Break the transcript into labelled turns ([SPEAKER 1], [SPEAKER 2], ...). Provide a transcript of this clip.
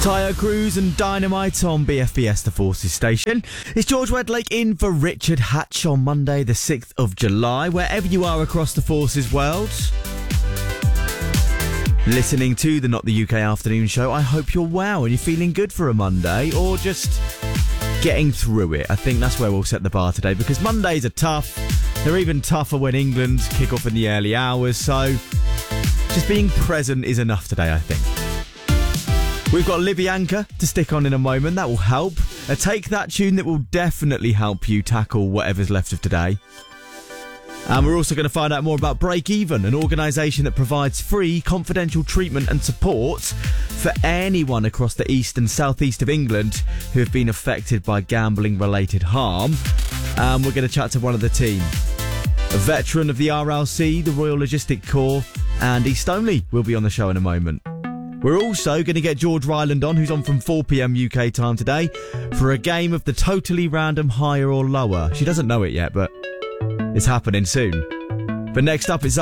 [SPEAKER 1] Tyre Cruise and Dynamite on BFBS, the Forces station. It's George Wedlake in for Richard Hatch on Monday, the 6th of July, wherever you are across the Forces world. Listening to the Not the UK Afternoon Show, I hope you're well and you're feeling good for a Monday, or just getting through it. I think that's where we'll set the bar today, because Mondays are tough. They're even tougher when England kick off in the early hours, so just being present is enough today, I think. We've got Libyanka to stick on in a moment. That will help. A Take That tune that will definitely help you tackle whatever's left of today. And we're also going to find out more about Break Even, an organisation that provides free, confidential treatment and support for anyone across the east and southeast of England who have been affected by gambling-related harm. And we're going to chat to one of the team. A veteran of the RLC, the Royal Logistic Corps, Andy Stoneley will be on the show in a moment. We're also going to get George Ryland on, who's on from 4pm UK time today, for a game of the totally random higher or lower. She doesn't know it yet, but it's happening soon. But next up, it's